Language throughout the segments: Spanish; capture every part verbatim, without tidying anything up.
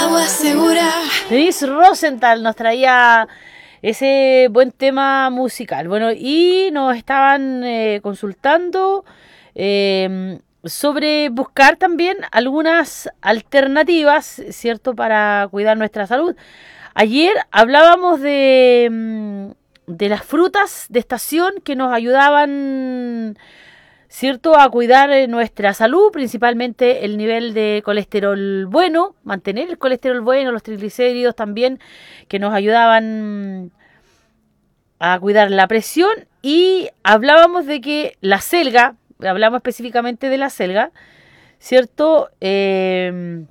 Agua segura. Denise Rosenthal nos traía ese buen tema musical. Bueno, y nos estaban eh, consultando eh, sobre buscar también algunas alternativas, ¿cierto?, para cuidar nuestra salud. Ayer hablábamos de, de las frutas de estación que nos ayudaban, ¿cierto?, a cuidar nuestra salud, principalmente el nivel de colesterol bueno, mantener el colesterol bueno, los triglicéridos también, que nos ayudaban a cuidar la presión. Y hablábamos de que la selga, hablamos específicamente de la selga, ¿cierto?, eh,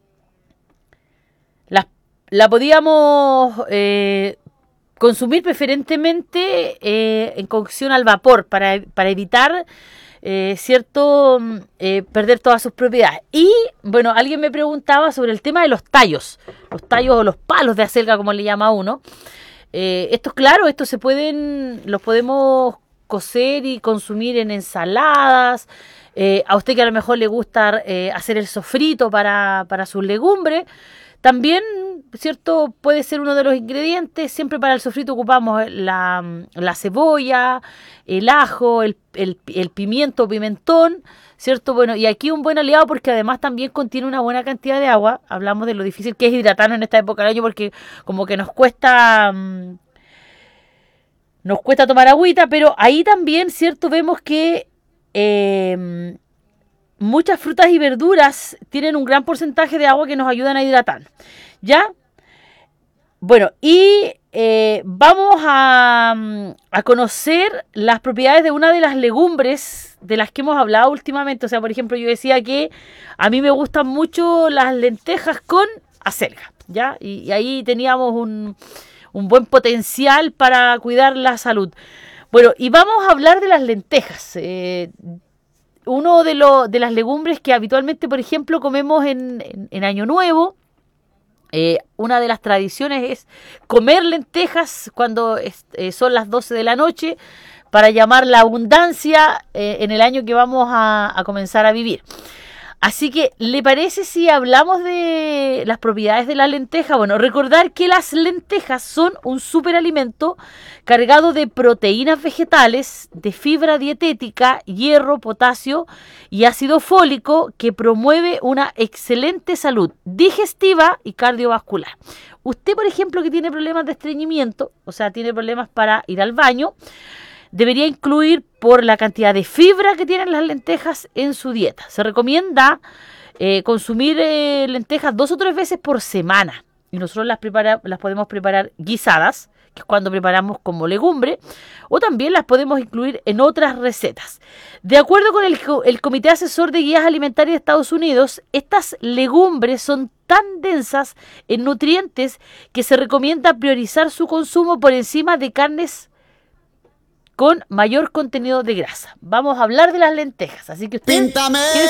la, la podíamos eh, consumir preferentemente eh, en cocción al vapor para, para evitar Eh, cierto, eh, perder todas sus propiedades. Y bueno, alguien me preguntaba sobre el tema de los tallos, los tallos o los palos de acelga, como le llama uno. Eh, estos, claro, estos se pueden, los podemos cocer y consumir en ensaladas. Eh, a usted que a lo mejor le gusta eh, hacer el sofrito para, para sus legumbres, también, ¿cierto?, puede ser uno de los ingredientes. Siempre para el sofrito ocupamos la, la cebolla, el ajo, el, el, el pimiento, pimentón, ¿cierto? Bueno, y aquí un buen aliado porque además también contiene una buena cantidad de agua. Hablamos de lo difícil que es hidratarnos en esta época del año porque como que nos cuesta... Mmm, nos cuesta tomar agüita, pero ahí también, ¿cierto?, vemos que... Eh, muchas frutas y verduras tienen un gran porcentaje de agua que nos ayudan a hidratar. ¿Ya? Bueno, y eh, vamos a, a conocer las propiedades de una de las legumbres de las que hemos hablado últimamente. O sea, por ejemplo, yo decía que a mí me gustan mucho las lentejas con acelga, ¿ya? Y, y ahí teníamos un, un buen potencial para cuidar la salud. Bueno, y vamos a hablar de las lentejas. Eh, Uno de, lo, de las legumbres que habitualmente, por ejemplo, comemos en, en, en Año Nuevo. Eh, una de las tradiciones es comer lentejas cuando es, eh, son las doce de la noche para llamar la abundancia eh, en el año que vamos a, a comenzar a vivir. Así que, ¿le parece si hablamos de las propiedades de la lenteja? Bueno, recordar que las lentejas son un superalimento cargado de proteínas vegetales, de fibra dietética, hierro, potasio y ácido fólico que promueve una excelente salud digestiva y cardiovascular. Usted, por ejemplo, que tiene problemas de estreñimiento, o sea, tiene problemas para ir al baño, debería incluir por la cantidad de fibra que tienen las lentejas en su dieta. Se recomienda eh, consumir eh, lentejas dos o tres veces por semana. Y nosotros las, prepara, las podemos preparar guisadas, que es cuando preparamos como legumbre, o también las podemos incluir en otras recetas. De acuerdo con el, el Comité Asesor de Guías Alimentarias de Estados Unidos, estas legumbres son tan densas en nutrientes que se recomienda priorizar su consumo por encima de carnes con mayor contenido de grasa. Vamos a hablar de las lentejas, así que usted...